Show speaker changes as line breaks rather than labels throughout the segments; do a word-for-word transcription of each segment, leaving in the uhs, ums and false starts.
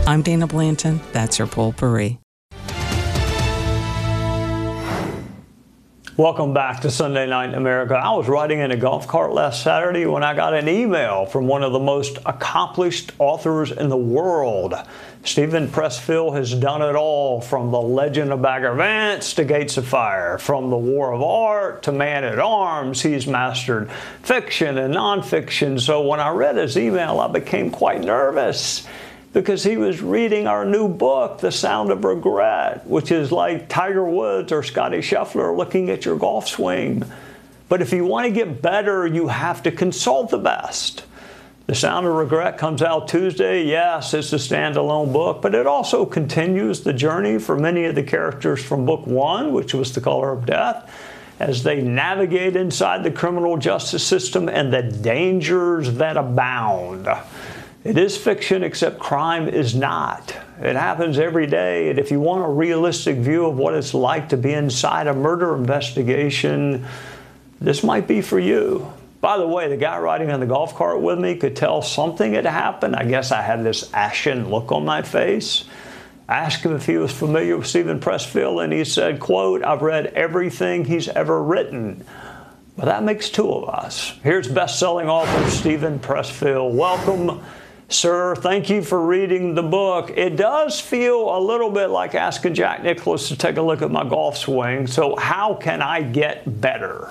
I'm Dana Blanton. That's your Potpourri.
Welcome back to Sunday Night in America. I was riding in a golf cart last Saturday when I got an email from one of the most accomplished authors in the world. Steven Pressfield has done it all, from The Legend of Bagger Vance to Gates of Fire, from The War of Art to Man at Arms. He's mastered fiction and nonfiction. So when I read his email, I became quite nervous, because he was reading our new book, The Sound of Regret, which is like Tiger Woods or Scotty Scheffler looking at your golf swing. But if you want to get better, you have to consult the best. The Sound of Regret comes out Tuesday. Yes, it's a standalone book, but it also continues the journey for many of the characters from book one, which was The Color of Death, as they navigate inside the criminal justice system and the dangers that abound. It is fiction, except crime is not. It happens every day, and if you want a realistic view of what it's like to be inside a murder investigation, this might be for you. By the way, the guy riding on the golf cart with me could tell something had happened. I guess I had this ashen look on my face. I asked him if he was familiar with Steven Pressfield, and he said, quote, "I've read everything he's ever written." Well, that makes two of us. Here's best-selling author Steven Pressfield. Welcome, sir. Thank you for reading the book. It does feel a little bit like asking Jack Nicklaus to take a look at my golf swing. So how can I get better?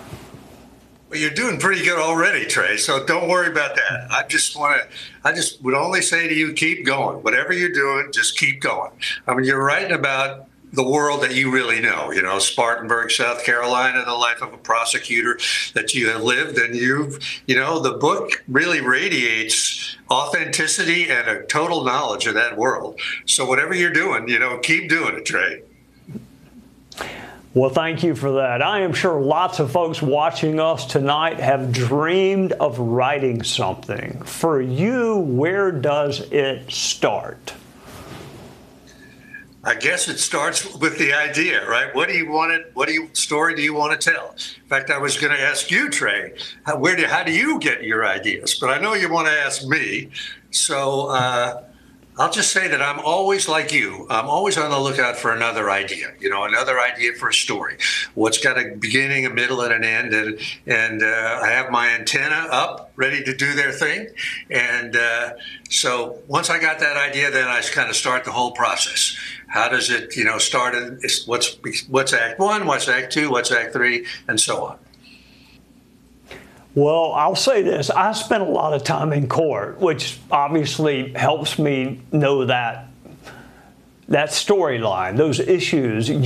Well, you're doing pretty good already, Trey, so don't worry about that. I just want to, I just would only say to you, keep going. Whatever you're doing, just keep going. I mean, you're writing about the world that you really know, you know, Spartanburg, South Carolina, the life of a prosecutor that you have lived. And you've, you know, the book really radiates authenticity and a total knowledge of that world. So whatever you're doing, you know, keep doing it, Trey.
Well, thank you for that. I am sure lots of folks watching us tonight have dreamed of writing something. For you, where does it start?
I guess it starts with the idea, right? What do you want it? What do you story do you want to tell? In fact, I was going to ask you, Trey, how, where do how do you get your ideas? But I know you want to ask me, so uh, I'll just say that I'm always like you. I'm always on the lookout for another idea. You know, another idea for a story. What's got a beginning, a middle, and an end, and and uh, I have my antenna up, ready to do their thing. And uh, so once I got that idea, then I kind of start the whole process. How does it, you know, start? In, what's what's Act One? What's Act Two? What's Act Three? And so on.
Well, I'll say this. I spent a lot of time in court, which obviously helps me know that that storyline, those issues.